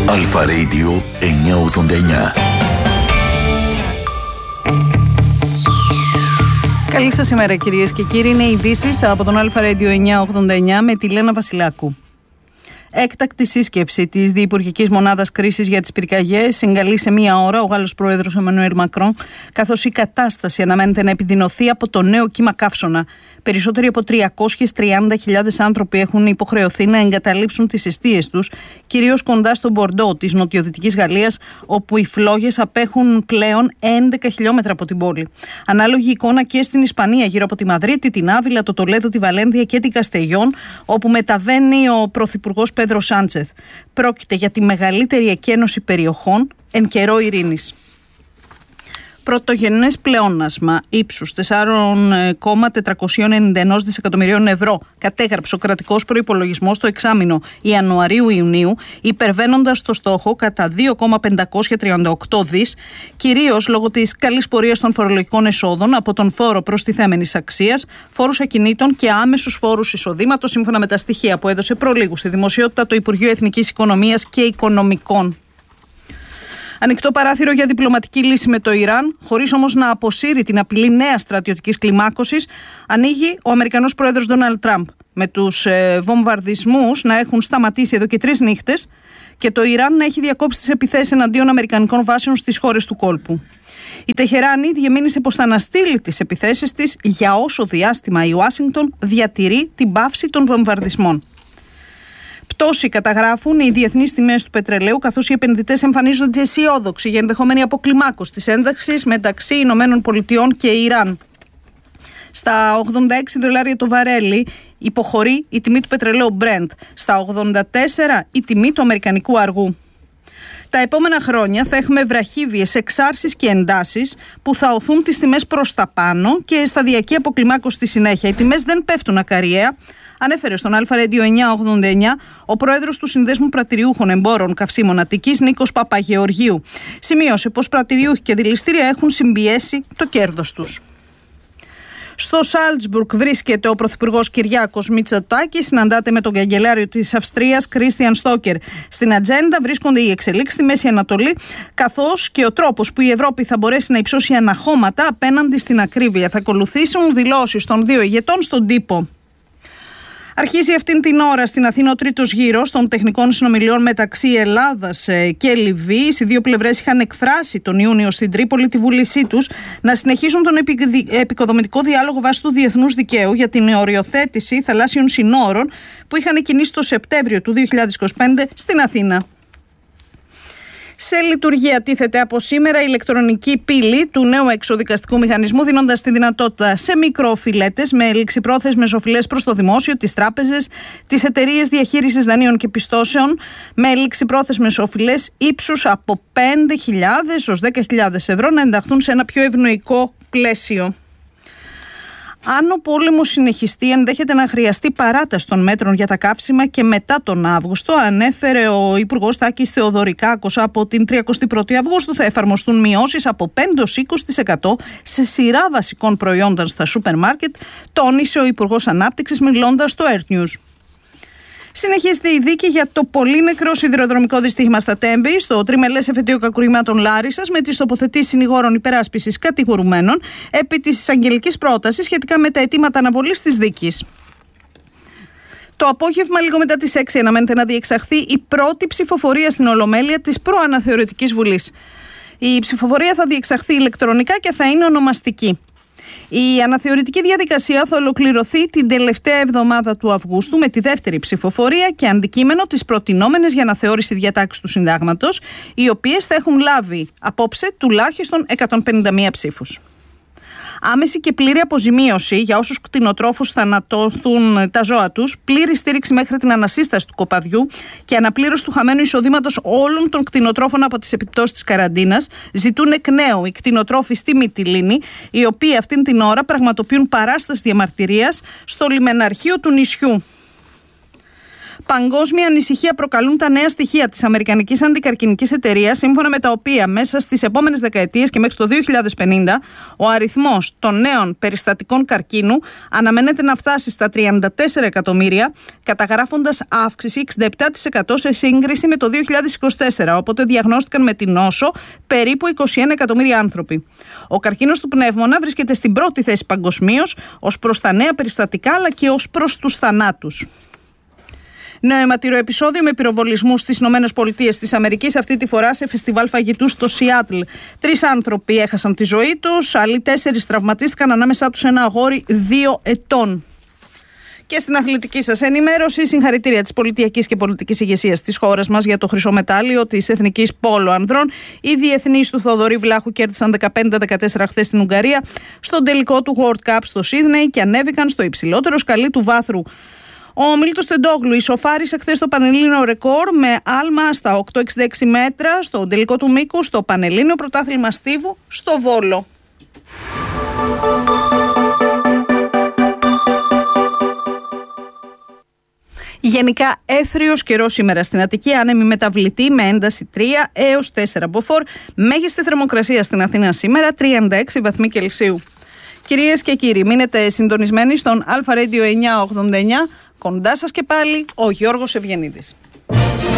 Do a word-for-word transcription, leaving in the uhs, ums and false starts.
Αλφα Radio εννιακόσια ογδόντα εννιά. Καλή σας ημέρα κυρίες και κύριοι. Είναι οι ειδήσεις από τον Αλφα Radio εννιακόσια ογδόντα εννιά με τη Λένα Βασιλάκου. Έκτακτη σύσκεψη της Διυπουργικής Μονάδας Κρίσης για τις Πυρκαγιές συγκαλεί σε μία ώρα ο Γάλλος Πρόεδρος Εμμανουέλ Μακρόν, καθώς η κατάσταση αναμένεται να επιδεινωθεί από το νέο κύμα καύσωνα. Περισσότεροι από τριακόσιες τριάντα χιλιάδες άνθρωποι έχουν υποχρεωθεί να εγκαταλείψουν τις εστίες τους, κυρίως κοντά στο Μπορντό της νοτιοδυτικής Γαλλίας, όπου οι φλόγες απέχουν πλέον έντεκα χιλιόμετρα από την πόλη. Ανάλογη εικόνα και στην Ισπανία, γύρω από τη Μαδρίτη, την Άβυλα, το Τολέδο, τη Βαλένθια και την Καστεγιόν, όπου μεταβαίνει ο Πρωθυπουργός Πέδρο Σάντσεθ. Πρόκειται για τη μεγαλύτερη εκένωση περιοχών εν καιρό ειρήνης. Πρωτογενές πλεόνασμα ύψους τέσσερα κόμμα τετρακόσια ενενήντα ένα δισεκατομμυρίων ευρώ κατέγραψε ο κρατικός προϋπολογισμός το εξάμηνο Ιανουαρίου-Ιουνίου, υπερβαίνοντας το στόχο κατά δύο κόμμα πεντακόσια τριάντα οκτώ δις, κυρίως λόγω της καλής πορείας των φορολογικών εσόδων από τον φόρο προστιθέμενης αξίας, φόρους ακινήτων και άμεσους φόρους εισοδήματος, σύμφωνα με τα στοιχεία που έδωσε προλίγου στη δημοσιότητα το Υπουργείο Εθνικής Οικονομίας και Οικονομικών. Ανοιχτό παράθυρο για διπλωματική λύση με το Ιράν, χωρίς όμως να αποσύρει την απειλή νέας στρατιωτικής κλιμάκωσης, ανοίγει ο Αμερικανός Πρόεδρος Ντόναλντ Τραμπ, με τους ε, βομβαρδισμούς να έχουν σταματήσει εδώ και τρεις νύχτες και το Ιράν να έχει διακόψει τις επιθέσεις εναντίον αμερικανικών βάσεων στις χώρες του κόλπου. Η Τεχεράνη διεμήνυσε πως θα αναστείλει τις επιθέσεις της για όσο διάστημα η Ουάσιγκτον διατηρεί την πάυση των βομβαρδισμών. Πτώση καταγράφουν οι διεθνείς τιμές του πετρελαίου, καθώς οι επενδυτές εμφανίζονται αισιόδοξοι για ενδεχόμενη αποκλιμάκωση της ένταξης μεταξύ Ηνωμένων Πολιτειών και Ιράν. Στα ογδόντα έξι δολάρια το βαρέλι υποχωρεί η τιμή του πετρελαίου Brent, στα ογδόντα τέσσερα η τιμή του αμερικανικού αργού. Τα επόμενα χρόνια θα έχουμε βραχύβιες εξάρσεις και εντάσεις που θα οθούν τις τιμές προς τα πάνω και σταδιακή αποκλιμάκωση στη συνέχεια. Οι τιμές δεν πέφτουν ακαριαία, ανέφερε στον Αλφα Radio εννιακόσια ογδόντα εννιά ο πρόεδρος του Συνδέσμου Πρατηριούχων Εμπόρων Καυσίμων Αττικής, Νίκος Παπαγεωργίου. Σημείωσε πως πρατηριούχοι και δηληστήρια έχουν συμπιέσει το κέρδος τους. Στο Σάλτσμπουργκ βρίσκεται ο Πρωθυπουργός Κυριάκος Μητσοτάκης, συναντάται με τον καγκελάριο της Αυστρίας Κρίστιαν Στόκερ. Στην ατζέντα βρίσκονται οι εξελίξεις στη Μέση Ανατολή, καθώς και ο τρόπος που η Ευρώπη θα μπορέσει να υψώσει αναχώματα απέναντι στην ακρίβεια. Θα ακολουθήσουν δηλώσεις των δύο ηγετών στον τύπο. Αρχίζει αυτήν την ώρα στην Αθήνα ο τρίτος γύρος των τεχνικών συνομιλιών μεταξύ Ελλάδας και Λιβύης. Οι δύο πλευρές είχαν εκφράσει τον Ιούνιο στην Τρίπολη τη βούλησή τους να συνεχίσουν τον επικοδομητικό διάλογο βάσει του διεθνούς δικαίου για την οριοθέτηση θαλάσσιων συνόρων που είχαν κινήσει το Σεπτέμβριο του δύο χιλιάδες είκοσι πέντε στην Αθήνα. Σε λειτουργία τίθεται από σήμερα η ηλεκτρονική πύλη του νέου εξοδικαστικού μηχανισμού, δίνοντας τη δυνατότητα σε μικροφιλέτες με ληξιπρόθεσμες οφειλές προς το δημόσιο, τις τράπεζες, τις εταιρείες διαχείρισης δανείων και πιστώσεων με ληξιπρόθεσμες οφειλές ύψους από πέντε χιλιάδες έως δέκα χιλιάδες ευρώ να ενταχθούν σε ένα πιο ευνοϊκό πλαίσιο. Αν ο πόλεμος συνεχιστεί, ενδέχεται να χρειαστεί παράταση των μέτρων για τα καύσιμα και μετά τον Αύγουστο, ανέφερε ο Υπουργός Τάκης Θεοδωρικάκος. Από την τριακοστή πρώτη Αυγούστου θα εφαρμοστούν μειώσεις από πέντε έως είκοσι τοις εκατό σε σειρά βασικών προϊόντων στα σούπερ μάρκετ, τόνισε ο Υπουργός Ανάπτυξης μιλώντας στο Earth News. Συνεχίζεται η δίκη για το πολύ νεκρό σιδηροδρομικό δυστύχημα στα Τέμπη, στο τριμελές εφετείο κακουργημάτων Λάρισσας, με τις τοποθετήσεις συνηγόρων υπεράσπισης κατηγορουμένων επί της εισαγγελικής πρότασης σχετικά με τα αιτήματα αναβολής της δίκης. Το απόγευμα, λίγο μετά τις έξι, αναμένεται να διεξαχθεί η πρώτη ψηφοφορία στην Ολομέλεια της προαναθεωρητικής Βουλής. Η ψηφοφορία θα διεξαχθεί ηλεκτρονικά και θα είναι ονομαστική. Η αναθεωρητική διαδικασία θα ολοκληρωθεί την τελευταία εβδομάδα του Αυγούστου με τη δεύτερη ψηφοφορία και αντικείμενο τις προτινόμενες για αναθεώρηση διατάξεις του συντάγματος, οι οποίες θα έχουν λάβει απόψε τουλάχιστον εκατόν πενήντα μία ψήφους. Άμεση και πλήρη αποζημίωση για όσους κτηνοτρόφους θανατώθουν τα ζώα τους, πλήρη στήριξη μέχρι την ανασύσταση του κοπαδιού και αναπλήρωση του χαμένου εισοδήματος όλων των κτηνοτρόφων από τις επιπτώσεις της καραντίνας, ζητούν εκ νέου οι κτηνοτρόφοι στη Μυτιλήνη, οι οποίοι αυτήν την ώρα πραγματοποιούν παράσταση διαμαρτυρίας στο λιμεναρχείο του νησιού. Παγκόσμια ανησυχία προκαλούν τα νέα στοιχεία της Αμερικανικής Αντικαρκινικής Εταιρείας, σύμφωνα με τα οποία μέσα στις επόμενες δεκαετίες και μέχρι το δύο χιλιάδες πενήντα ο αριθμός των νέων περιστατικών καρκίνου αναμένεται να φτάσει στα τριάντα τέσσερα εκατομμύρια, καταγράφοντας αύξηση εξήντα επτά τοις εκατό σε σύγκριση με το δύο χιλιάδες είκοσι τέσσερα, οπότε διαγνώστηκαν με την νόσο περίπου είκοσι ένα εκατομμύρια άνθρωποι. Ο καρκίνος του πνεύμονα βρίσκεται στην πρώτη θέση παγκοσμίως ως προς τα νέα περιστατικά αλλά και ως προς τους θανάτους. Νέο αιματηρό επεισόδιο με πυροβολισμούς στις ΗΠΑ της Αμερικής, αυτή τη φορά σε φεστιβάλ φαγητού στο Σιάτλ. Τρεις άνθρωποι έχασαν τη ζωή τους, άλλοι τέσσερις τραυματίστηκαν, ανάμεσά τους ένα αγόρι δύο ετών. Και στην αθλητική σας ενημέρωση, συγχαρητήρια της πολιτιακής και πολιτικής ηγεσίας της χώρας μας για το χρυσό μετάλλιο της Εθνικής Πόλο Ανδρών. Οι διεθνείς του Θοδωρή Βλάχου κέρδισαν δεκαπέντε δεκατέσσερα χθες στην Ουγγαρία στον τελικό του World Cup στο Σίδνεϊ και ανέβηκαν στο υψηλότερο σκαλί του βάθρου. Ο Μίλτος Τεντόγλου ισοφάρισε χθες το πανελλήνιο ρεκόρ με άλμα στα οκτακόσια εξήντα έξι μέτρα στο τελικό του μήκου στο Πανελλήνιο Πρωτάθλημα Στίβου στο Βόλο. Γενικά έθριος καιρός σήμερα στην Αττική, άνεμη μεταβλητή με ένταση τρία έως τέσσερα μποφόρ, μέγιστη θερμοκρασία στην Αθήνα σήμερα τριάντα έξι βαθμοί Κελσίου. Κυρίες και κύριοι, μείνετε συντονισμένοι στον Αλφα Radio εννιακόσια ογδόντα εννιά, κοντά σας και πάλι ο Γιώργος Ευγενίδης.